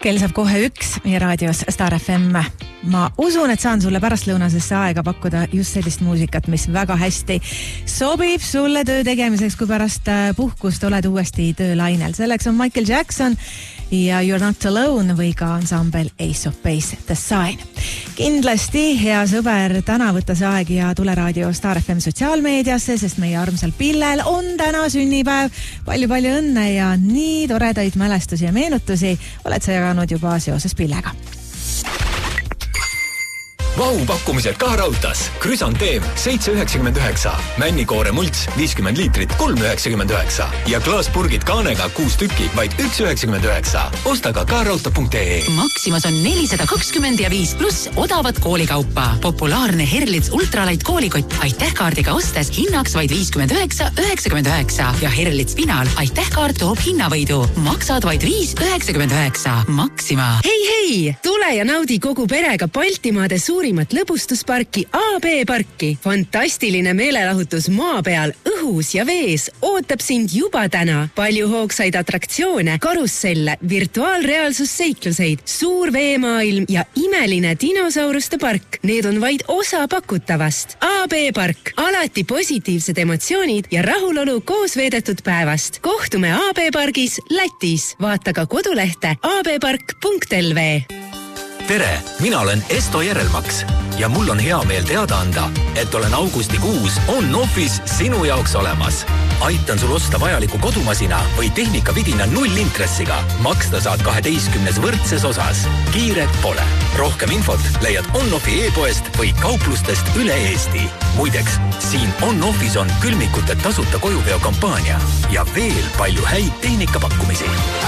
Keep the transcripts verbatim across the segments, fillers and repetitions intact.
kell saab kohe üks ja raadios Star F M. Ma usun, et saan sulle pärastlõunasesse aega pakkuda just sellist muusikat, mis väga hästi sobib sulle töö tegemiseks, kui pärast puhkust oled uuesti töölainel. Selleks on Michael Jackson ja You're Not Alone või ka ansambel Ace of Base The Sign. Kindlasti, hea sõber, täna võtta see aeg ja tule raadio Star F M sotsiaalmeediasse, sest meie armsal Pillel on täna sünnipäev. Palju-palju õnne ja nii toredaid mälestusi ja meenutusi oled sa jaganud juba seoses Pillega. Vau pakkumised ka raudtas. Krüsanteem seitse üheksakümmend üheksa, männikoore mults viiskümmend liitrit kolm üheksakümmend üheksa ja klaaspurgid kaanega kuus tükki vaid üks üheksakümmend üheksa. Osta ka kaarauta punkt ee. Maximas on nelisada kakskümmend ja viis pluss odavat koolikaupa. Populaarne Herlitz Ultralight koolikott aitähkaardiga ostes hinnaks vaid viiskümmend üheksa üheksakümmend üheksa ja Herlitz Final aitähkaart toob hinnavõidu. Maksad vaid viis üheksakümmend üheksa. Maxima. Hei, hei! Tule ja naudi kogu perega Baltimaade suurimat lõbustusparki A B parki. Fantastiline meelelahutus maa peal, õhus ja vees ootab sind juba täna. Palju hoogsaid atraktsioone, karusselle, virtuaalreaalsusseikluseid, suur veemaailm ja imeline dinosauruste park. Need on vaid osa pakutavast. A B park. Alati positiivsed emotsioonid ja rahulolu koos veedetud päevast. Kohtume A B pargis Lätis. Vaata ka kodulehte a b park punkt l v. Tere, mina olen Esto Järelmaks ja mul on hea meel teada anda, et olen augustikuus on-office sinu jaoks olemas. Aitan sul osta vajaliku kodumasina või tehnikavidina nullintressiga. Maksta saad kaheteistkümnes võrdses osas. Kiiret pole. Rohkem infot leiad on-offi e-poest või kauplustest üle Eesti. Muideks, siin on-office on külmikute tasuta kojuveo kampaania ja veel palju häid tehnikapakkumisi.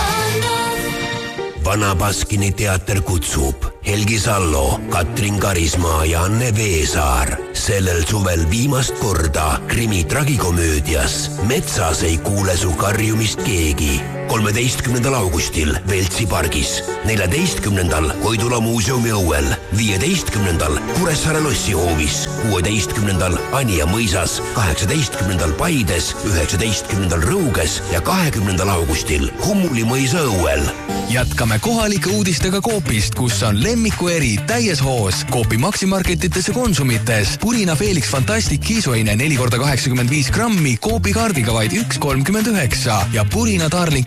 Vana Baskini teater kutsub Helgi Sallo, Katrin Karismaa ja Anne Veesaar. Sellel suvel viimast korda krimi tragikomöödias Metsas ei kuule su karjumist keegi. kolmeteistkümnendal augustil Veltsi pargis, neljateistkümnendal Koidula muuseumi õuel, viieteistkümnendal Kuressaare lossihoovis, kuueteistkümnendal Anija mõisas, kaheksateistkümnendal Paides, üheksateistkümnendal Rõuges ja kahekümnendal augustil Hummuli mõisa õuel. Jätkame kohalike uudistega Coopist, kus on lemmiku eri täies hoos. Coopi maksimarketites ja konsumites. Purina Felix Fantastic kiisuaine neli korda kaheksakümmend viis grammi Coopi kaardiga vaid üks kolmkümmend üheksa ja Purina Darling